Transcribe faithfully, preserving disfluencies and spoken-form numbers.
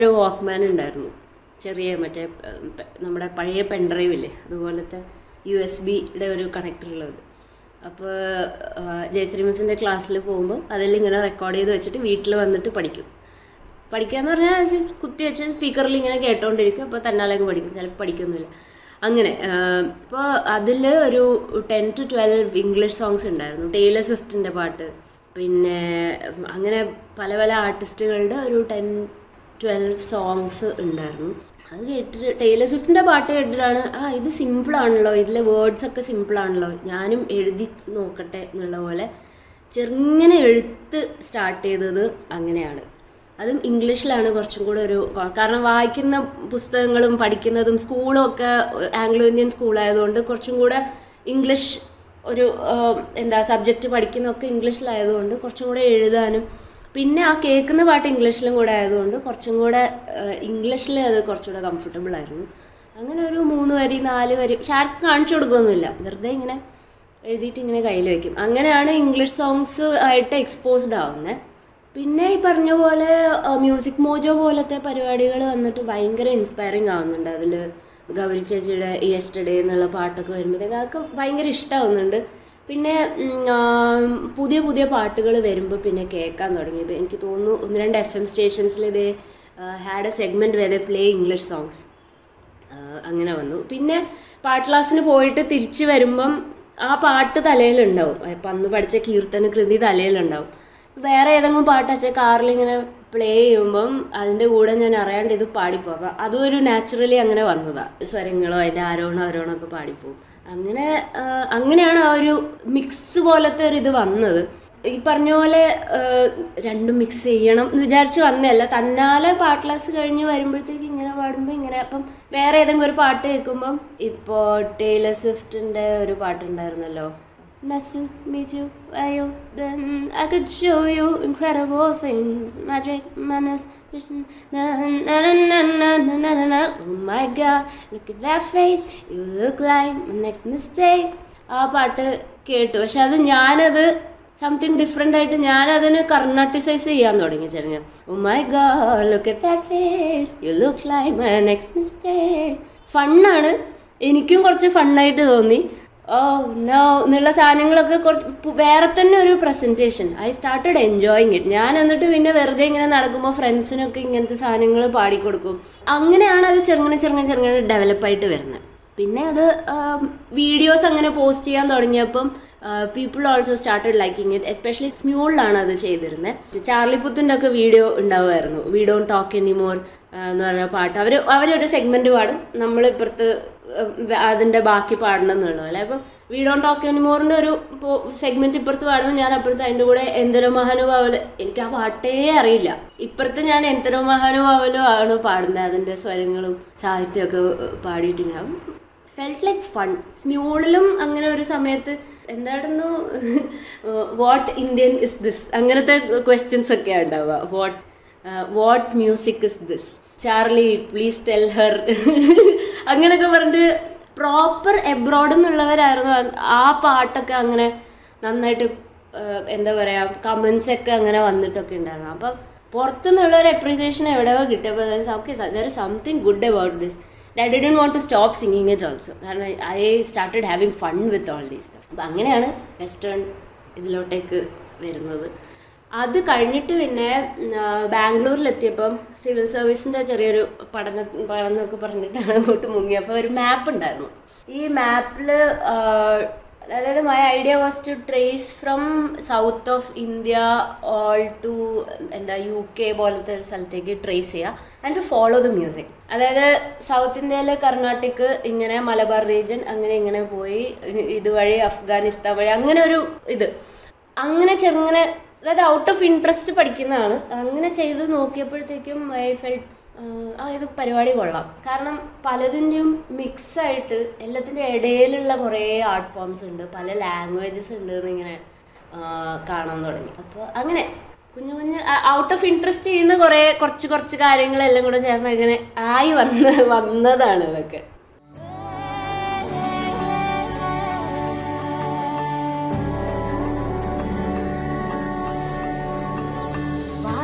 ഒരു വാക്ക്മാൻ ഉണ്ടായിരുന്നു, ചെറിയ മറ്റേ നമ്മുടെ പഴയ പെൻഡ്രൈവ് ഇല്ലേ അതുപോലത്തെ യു എസ് ബിയുടെ ഒരു കണക്ടറുള്ളത്. അപ്പോൾ ജയശ്രീ മിസ്സിൻ്റെ ക്ലാസ്സിൽ പോകുമ്പോൾ അതിലിങ്ങനെ റെക്കോർഡ് ചെയ്ത് വെച്ചിട്ട് വീട്ടിൽ വന്നിട്ട് പഠിക്കും. പഠിക്കാന്ന് പറഞ്ഞാൽ കുത്തി വെച്ച് സ്പീക്കറിൽ ഇങ്ങനെ കേട്ടോണ്ടിരിക്കും. അപ്പോൾ തന്നാലേക്ക് പഠിക്കും, ചിലപ്പോൾ പഠിക്കൊന്നുമില്ല. അങ്ങനെ ഇപ്പോൾ അതിൽ ഒരു ten to twelve English songs ഉണ്ടായിരുന്നു. ടൈലർ സ്വിഫ്റ്റിൻ്റെ പാട്ട്, പിന്നെ അങ്ങനെ പല പല ആർട്ടിസ്റ്റുകളുടെ ഒരു ടെൻ ട്വൽവ് സോങ്സ് ഉണ്ടായിരുന്നു. അത് കേട്ടിട്ട് ടൈലർ സ്വിഫ്റ്റിൻ്റെ പാട്ട് കേട്ടിട്ടാണ് ആ ഇത് സിമ്പിളാണല്ലോ, ഇതിലെ വേർഡ്സ് ഒക്കെ സിമ്പിളാണല്ലോ, ഞാനും എഴുതി നോക്കട്ടെ എന്നുള്ള പോലെ ചെറുങ്ങനെ എഴുത്ത് സ്റ്റാർട്ട് ചെയ്തത് അങ്ങനെയാണ്. അതും ഇംഗ്ലീഷിലാണ് കുറച്ചും കൂടെ ഒരു, കാരണം വായിക്കുന്ന പുസ്തകങ്ങളും പഠിക്കുന്നതും സ്കൂളും ഒക്കെ ആംഗ്ലോ ഇന്ത്യൻ സ്കൂളായതുകൊണ്ട് കുറച്ചും കൂടെ ഇംഗ്ലീഷ് ഒരു എന്താ സബ്ജക്റ്റ് പഠിക്കുന്നതൊക്കെ ഇംഗ്ലീഷിലായതുകൊണ്ട് കുറച്ചും കൂടെ എഴുതാനും, പിന്നെ ആ കേൾക്കുന്ന പാട്ട് ഇംഗ്ലീഷിലും കൂടെ ആയതുകൊണ്ട് കുറച്ചും കൂടെ ഇംഗ്ലീഷിൽ അത് കുറച്ചുകൂടെ കംഫർട്ടബിൾ ആയിരുന്നു. അങ്ങനെ ഒരു മൂന്ന് വരി നാല് വരി പക്ഷെ ആർക്കും കാണിച്ചു കൊടുക്കുകയൊന്നുമില്ല, വെറുതെ ഇങ്ങനെ എഴുതിയിട്ട് ഇങ്ങനെ കയ്യിൽ വയ്ക്കും. അങ്ങനെയാണ് ഇംഗ്ലീഷ് സോങ്സ് ആയിട്ട് എക്സ്പോസ്ഡ് ആവുന്നത്. പിന്നെ ഈ പറഞ്ഞ പോലെ മ്യൂസിക് മോജോ പോലത്തെ പരിപാടികൾ വന്നിട്ട് ഭയങ്കര ഇൻസ്പയറിങ് ആവുന്നുണ്ട്. അതിൽ ഗൗരി ചേച്ചിയുടെ യെസ്റ്റർഡേ എന്നുള്ള പാട്ടൊക്കെ വരുമ്പോഴത്തേക്ക് അതൊക്കെ ഭയങ്കര ഇഷ്ടമാവുന്നുണ്ട്. പിന്നെ പുതിയ പുതിയ പാട്ടുകൾ വരുമ്പോൾ പിന്നെ കേൾക്കാൻ തുടങ്ങി. എനിക്ക് തോന്നുന്നു ഒന്ന് രണ്ട് എഫ് എം സ്റ്റേഷൻസിൽ ഇത് ഹാഡ് എ സെഗ്മെൻറ്റ് വരെ പ്ലേ ഇംഗ്ലീഷ് സോങ്സ് അങ്ങനെ വന്നു. പിന്നെ പാട്ട് ക്ലാസ്സിന് പോയിട്ട് തിരിച്ച് വരുമ്പം ആ പാട്ട് തലയിലുണ്ടാവും. ഇപ്പം അന്ന് പഠിച്ച കീർത്തന കൃതി തലയിലുണ്ടാവും. വേറെ ഏതെങ്കിലും പാട്ട് വെച്ചാൽ കാറിലിങ്ങനെ പ്ലേ ചെയ്യുമ്പം അതിൻ്റെ കൂടെ ഞാൻ അറിയാണ്ട് ഇത് പാടിപ്പോകും. അപ്പം അതും ഒരു നാച്ചുറലി അങ്ങനെ വന്നതാണ്. സ്വരങ്ങളോ അതിൻ്റെ ആരോണോ ആരോണോ ഒക്കെ പാടിപ്പോവും. അങ്ങനെ അങ്ങനെയാണ് ആ ഒരു മിക്സ് പോലത്തെ ഒരു ഇത് വന്നത്. ഈ പറഞ്ഞ പോലെ രണ്ടും മിക്സ് ചെയ്യണം എന്ന് വിചാരിച്ച് വന്നതല്ല, തന്നാലെ പാട്ട് ക്ലാസ് കഴിഞ്ഞ് വരുമ്പോഴത്തേക്ക് ഇങ്ങനെ പാടുമ്പോൾ ഇങ്ങനെ. അപ്പം വേറെ ഏതെങ്കിലും ഒരു പാട്ട് കേൾക്കുമ്പം ഇപ്പോൾ ടൈലർ സ്വിഫ്റ്റിൻ്റെ ഒരു പാട്ടുണ്ടായിരുന്നല്ലോ, Nice to meet you, where you been? I could show you incredible things, magic, madness, vision, na na na na na na na na na. Oh my God, look at that face, you look like my next mistake. ആ പാട്ട് കേട്ടു. പക്ഷെ അത് ഞാനത് something different ആയിട്ട് ഞാനതിന് കർണാട്ടിസൈസ് ചെയ്യാൻ തുടങ്ങി ചെറിയ. Oh my God, look at that face, you look like my next mistake. ഫണ്ണാണ്, എനിക്കും കുറച്ച് ഫണ്ണായിട്ട് തോന്നി. ഓ നോ എന്നുള്ള സാധനങ്ങളൊക്കെ കുറച്ച് വേറെ തന്നെ ഒരു presentation. I started enjoying it. ഞാൻ എന്നിട്ട് പിന്നെ വെറുതെ ഇങ്ങനെ നടക്കുമ്പോൾ ഫ്രണ്ട്സിനൊക്കെ ഇങ്ങനത്തെ സാധനങ്ങൾ പാടിക്കൊടുക്കും. അങ്ങനെയാണ് അത് ചെറുങ്ങനെ ചെറുങ്ങനെ ചെറുങ്ങനെ ഡെവലപ്പായിട്ട് വരുന്നത്. പിന്നെ അത് വീഡിയോസ് അങ്ങനെ പോസ്റ്റ് ചെയ്യാൻ തുടങ്ങിയപ്പം people also started liking it. Especially സ്മ്യൂളിലാണ് അത് ചെയ്തിരുന്നത്. ചാർലി പുത്തിൻ്റെ ഒക്കെ video ഉണ്ടാവുമായിരുന്നു. We don't talk anymore എന്ന് പറഞ്ഞ പാട്ട് അവർ അവരൊരു സെഗ്മെന്റ് പാടും, നമ്മൾ ഇപ്പുറത്ത് അതിൻ്റെ ബാക്കി പാടണം എന്നുള്ളത് അല്ലേ. അപ്പം വി ഡോണ്ട് ടോക്ക് എനിമോറിൻ്റെ ഒരു സെഗ്മെന്റ് ഇപ്പുറത്ത് പാടുമ്പോൾ ഞാൻ അപ്പുറത്ത് അതിൻ്റെ കൂടെ എന്തൊരു മഹാനുഭാവല്, എനിക്ക് ആ പാട്ടേ അറിയില്ല. ഇപ്പുറത്ത് ഞാൻ എന്തൊരു മഹാനുഭാവലോ ആണ് പാടുന്നത്, അതിൻ്റെ സ്വരങ്ങളും സാഹിത്യമൊക്കെ പാടിയിട്ടിങ്ങനെ ഫെൽറ്റ് ലൈക്ക് ഫൺ. സ്മ്യൂളിലും അങ്ങനെ ഒരു സമയത്ത് എന്തായിരുന്നു വാട്ട് ഇന്ത്യൻ ഇസ് ദിസ് അങ്ങനത്തെ ക്വസ്റ്റ്യൻസ് ഒക്കെ ഉണ്ടാവുക. What what music is this, Charlie please tell her അങ്ങനെയൊക്കെ പറഞ്ഞിട്ട് പ്രോപ്പർ എബ്രോഡ് എന്നുള്ളവരായിരുന്നു. ആ പാട്ടൊക്കെ അങ്ങനെ നന്നായിട്ട് എന്താ പറയുക കമൻസ് ഒക്കെ അങ്ങനെ വന്നിട്ടൊക്കെ ഉണ്ടായിരുന്നു. അപ്പം പുറത്തുനിന്നുള്ളൊരു അപ്രീസിയേഷൻ എവിടെയോ കിട്ടിയപ്പോൾ okay there is something good about this. I didn't want to stop singing it also. കാരണം I started having fun with all these stuff. അപ്പം അങ്ങനെയാണ് വെസ്റ്റേൺ ഇതിലോട്ടേക്ക് വരുന്നത്. അത് കഴിഞ്ഞിട്ട് പിന്നെ ബാംഗ്ലൂരിലെത്തിയപ്പം സിവിൽ സർവീസിൻ്റെ ചെറിയൊരു പഠന പഠനമൊക്കെ പറഞ്ഞിട്ടാണ് അങ്ങോട്ട് മുങ്ങിയപ്പോൾ ഒരു മാപ്പ് ഉണ്ടായിരുന്നു. ഈ മാപ്പിൽ അതായത് my idea was to trace from south of India all to എന്താ യു കെ പോലത്തെ ഒരു സ്ഥലത്തേക്ക് ട്രേസ് ചെയ്യുക and to follow the music. അതായത് സൗത്ത് ഇന്ത്യയിലെ കർണാട്ടിക് ഇങ്ങനെ മലബാർ റീജിയൻ അങ്ങനെ ഇങ്ങനെ പോയി ഇതുവഴി അഫ്ഗാനിസ്ഥാൻ വഴി അങ്ങനെ ഒരു ഇത് അങ്ങനെ ചെറുങ്ങനെ അതായത് ഔട്ട് ഓഫ് ഇൻട്രസ്റ്റ് പഠിക്കുന്നതാണ്. അങ്ങനെ ചെയ്ത് നോക്കിയപ്പോഴത്തേക്കും ഐ ഫെൽറ്റ് ആ ഇത് പരിപാടി കൊള്ളാം. കാരണം പലതിൻ്റെയും മിക്സായിട്ട് എല്ലാത്തിൻ്റെ ഇടയിലുള്ള കുറേ ആർട്ട് ഫോംസ് ഉണ്ട്, പല ലാംഗ്വേജസ് ഉണ്ട് എന്നിങ്ങനെ കാണാൻ തുടങ്ങി. അപ്പോൾ അങ്ങനെ കുഞ്ഞു കുഞ്ഞ് ഔട്ട് ഓഫ് ഇൻട്രസ്റ്റ് ചെയ്യുന്ന കുറേ കുറച്ച് കുറച്ച് കാര്യങ്ങളെല്ലാം കൂടെ ചേർന്ന് അങ്ങനെ ആയി വന്ന വന്നതാണ് ഇതൊക്കെ.